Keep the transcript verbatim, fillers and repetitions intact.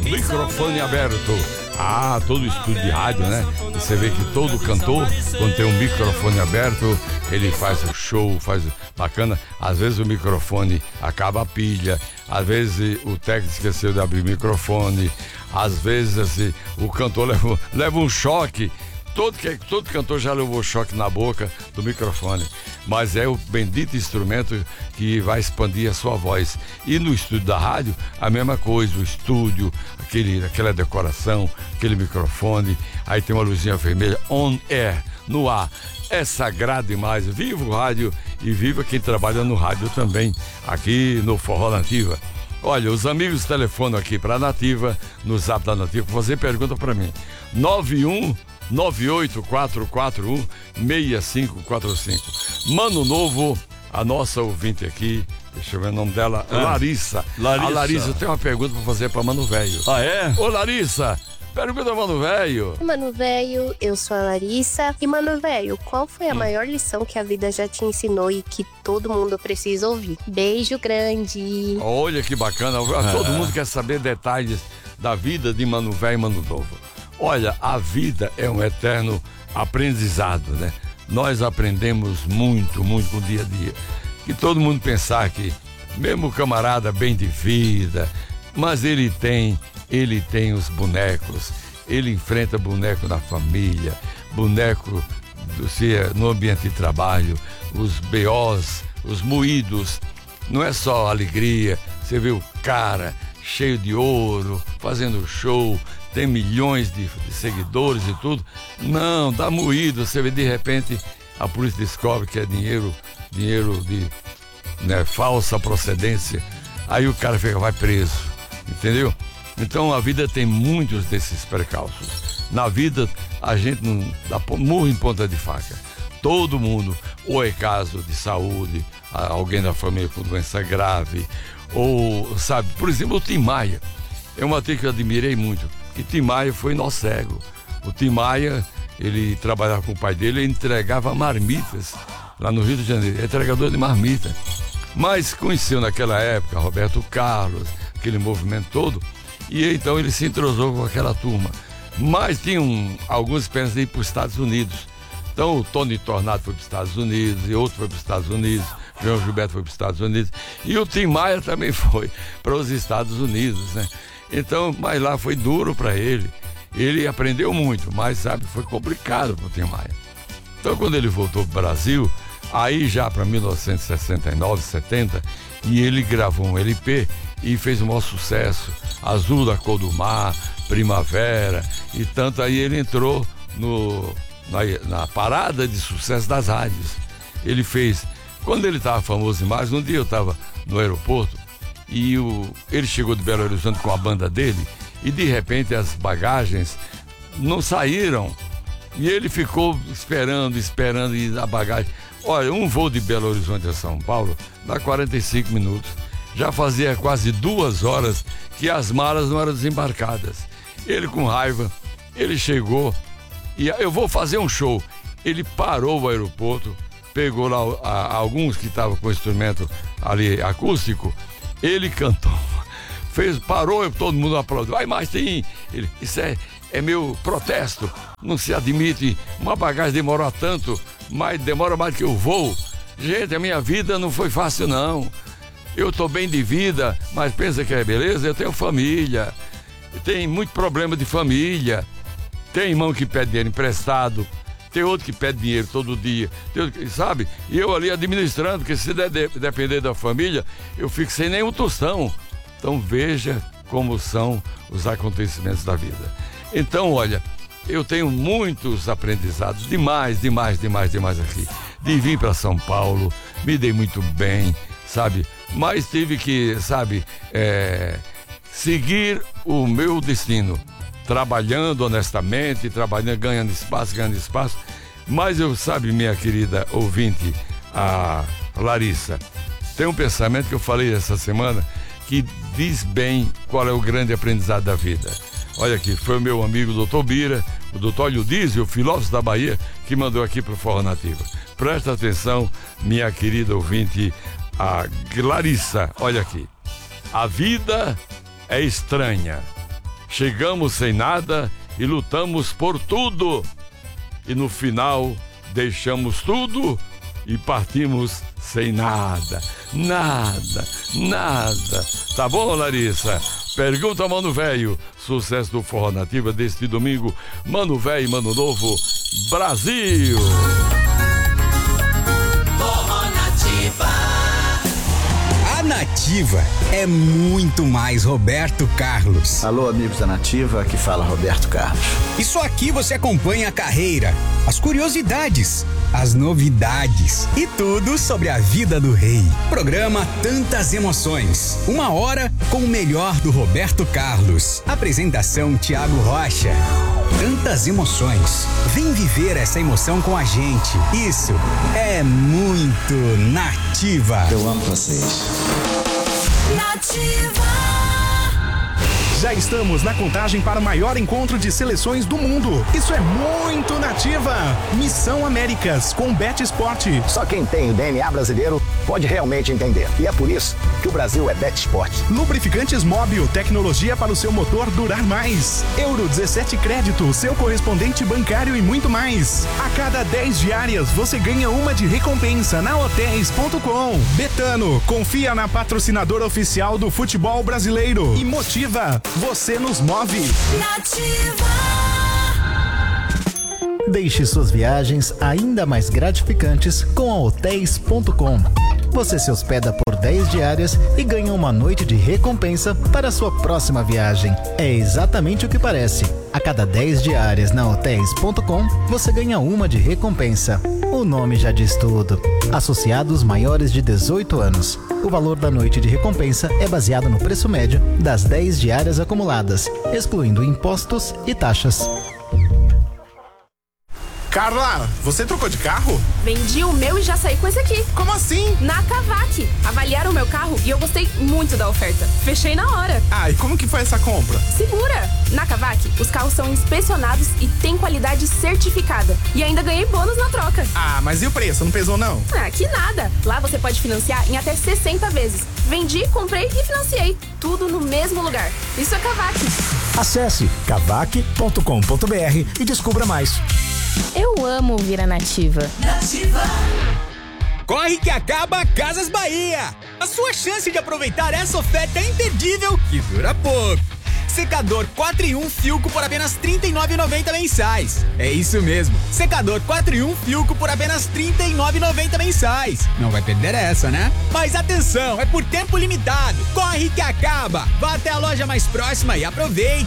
microfone aberto. Ah, todo estúdio de rádio, né? Você vê que todo cantor, quando tem um microfone aberto, ele faz o show, faz bacana. Às vezes o microfone acaba a pilha, às vezes o técnico esqueceu de abrir o microfone, às vezes assim, o cantor leva, leva um choque. Todo, todo cantor já levou choque na boca do microfone, mas é o bendito instrumento que vai expandir a sua voz. E no estúdio da rádio, a mesma coisa, o estúdio, aquele, aquela decoração, aquele microfone, aí tem uma luzinha vermelha, on air, no ar. É sagrado demais. Viva o rádio e viva quem trabalha no rádio também, aqui no Forró Nativa. Olha, os amigos telefonam aqui para a Nativa, no Zap da Nativa, fazer pergunta para mim. nove um nove oito quatro quatro um seis cinco quatro cinco. Mano Novo, a nossa ouvinte aqui, deixa eu ver o nome dela, é. Larissa. Larissa. A Larissa tem uma pergunta para fazer para Mano Velho. Ah, é? Ô, Larissa, pergunta, Mano Velho. Mano Velho, eu sou a Larissa. E, Mano Velho, qual foi a maior lição que a vida já te ensinou e que todo mundo precisa ouvir? Beijo grande. Olha que bacana, é. Todo mundo quer saber detalhes da vida de Mano Velho e Mano Novo. Olha, a vida é um eterno aprendizado, né? Nós aprendemos muito, muito com o dia a dia. Que todo mundo pensar que, mesmo o camarada bem de vida, mas ele tem, ele tem os bonecos, ele enfrenta boneco na família, boneco do, se é, no ambiente de trabalho, os B Os, os moídos, não é só alegria, você vê o cara cheio de ouro, fazendo show, tem milhões de, de seguidores e tudo. Não, dá moído. Você vê, de repente, a polícia descobre que é dinheiro, dinheiro de, né, falsa procedência. Aí o cara fica, vai preso, entendeu? Então a vida tem muitos desses precalços. Na vida, a gente não dá murro em ponta de faca. Todo mundo, ou é caso de saúde, alguém da família com doença grave, ou, sabe, por exemplo, o Tim Maia. É uma atriz que eu admirei muito. E Tim Maia foi nosso cego. O Tim Maia, ele trabalhava com o pai dele, ele entregava marmitas lá no Rio de Janeiro, é entregador de marmita. Mas conheceu naquela época Roberto Carlos, aquele movimento todo, e então ele se entrosou com aquela turma. Mas tinham alguns esperanças de ir para os Estados Unidos. Então o Tony Tornado foi para os Estados Unidos, e outro foi para os Estados Unidos, João Gilberto foi para os Estados Unidos, e o Tim Maia também foi para os Estados Unidos, né? Então, mas lá foi duro para ele. Ele aprendeu muito, mas, sabe, foi complicado para o Tim Maia. Então, quando ele voltou para o Brasil, aí já para mil novecentos e sessenta e nove, setenta, e ele gravou um L P e fez um maior sucesso. Azul da Cor do Mar, Primavera, e tanto aí ele entrou no, na, na parada de sucesso das rádios. Ele fez, quando ele estava famoso demais, um dia eu estava no aeroporto, e o, ele chegou de Belo Horizonte com a banda dele e de repente as bagagens não saíram e ele ficou esperando, esperando e a bagagem. Olha, um voo de Belo Horizonte a São Paulo dá quarenta e cinco minutos. Já fazia quase duas horas que as malas não eram desembarcadas. Ele com raiva, ele chegou e eu vou fazer um show. Ele parou o aeroporto, pegou lá a, alguns que estavam com o instrumento ali acústico. Ele cantou, fez, parou, todo mundo aplaudiu. Vai, mas tem, ele, isso é, é meu protesto. Não se admite, uma bagagem demorou tanto, mas demora mais que eu vou. Gente, a minha vida não foi fácil, não. Eu tô bem de vida, mas pensa que é beleza? Eu tenho família, tem muito problema de família. Tem irmão que pede dinheiro emprestado, tem outro que pede dinheiro todo dia, tem outro que, sabe? E eu ali administrando, porque se de, de, depender da família, eu fico sem nenhum tostão. Então veja como são os acontecimentos da vida. Então, olha, eu tenho muitos aprendizados, demais, demais, demais, demais aqui. De vir para São Paulo, me dei muito bem, sabe? Mas tive que, sabe, é, seguir o meu destino. Trabalhando honestamente, trabalhando, ganhando espaço, ganhando espaço. Mas eu, sabe, minha querida ouvinte, a Larissa, tem um pensamento que eu falei essa semana que diz bem qual é o grande aprendizado da vida. Olha aqui, foi o meu amigo doutor Bira, o doutor Olho Dízio, o filósofo da Bahia, que mandou aqui para o Forró Nativa. Presta atenção, minha querida ouvinte, a Larissa, olha aqui. A vida é estranha. chegamos sem nada e lutamos por tudo. E no final, deixamos tudo e partimos sem nada. Nada, nada. Tá bom, Larissa? Pergunta Mano Velho. Sucesso do Forró Nativa deste domingo. Mano Velho e Mano Novo, Brasil. Forró Nativa. A Nativa é muito mais Roberto Carlos. Alô, amigos da Nativa, aqui fala Roberto Carlos. Isso aqui você acompanha a carreira, as curiosidades, as novidades e tudo sobre a vida do rei. Programa Tantas Emoções. Uma hora com o melhor do Roberto Carlos. Apresentação Tiago Rocha. Tantas emoções. Vem viver essa emoção com a gente. Isso é muito Nativa. Eu amo vocês. Nativa. Já estamos na contagem para o maior encontro de seleções do mundo. Isso é muito Nativa. Missão Américas com Bet Esporte. Só quem tem o D N A brasileiro pode realmente entender. E é por isso que o Brasil é Bet Esporte. Lubrificantes Móbil, tecnologia para o seu motor durar mais. Euro dezessete Crédito, seu correspondente bancário e muito mais. A cada dez diárias você ganha uma de recompensa na hotéis ponto com. Betano, confia na patrocinadora oficial do futebol brasileiro. E Motiva, você nos move. Nativa. Deixe suas viagens ainda mais gratificantes com a hotéis ponto com. Você se hospeda por dez diárias e ganha uma noite de recompensa para a sua próxima viagem. É exatamente o que parece. A cada dez diárias na hotéis ponto com, você ganha uma de recompensa. O nome já diz tudo. Associados maiores de dezoito anos. O valor da noite de recompensa é baseado no preço médio das dez diárias acumuladas, excluindo impostos e taxas. Carla, você trocou de carro? Vendi o meu e já saí com esse aqui. Como assim? Na Cavac. Avaliaram o meu carro e eu gostei muito da oferta. Fechei na hora. Ah, e como que foi essa compra? Segura! Na Cavac, os carros são inspecionados e tem qualidade certificada. E ainda ganhei bônus na troca. Ah, mas e o preço? Não pesou, não? Ah, que nada! Lá você pode financiar em até sessenta vezes. Vendi, comprei e financiei. Tudo no mesmo lugar. Isso é Cavac. Acesse cavac ponto com ponto br e descubra mais. Eu amo ouvir a Nativa. Nativa. Corre que acaba Casas Bahia. A sua chance de aproveitar essa oferta imperdível que dura pouco. Secador quatro em um Filco por apenas trinta e nove reais e noventa centavos mensais. É isso mesmo. Secador quatro em um Filco por apenas trinta e nove reais e noventa centavos mensais. Não vai perder essa, né? Mas atenção, é por tempo limitado. Corre que acaba. Vá até a loja mais próxima e aproveite.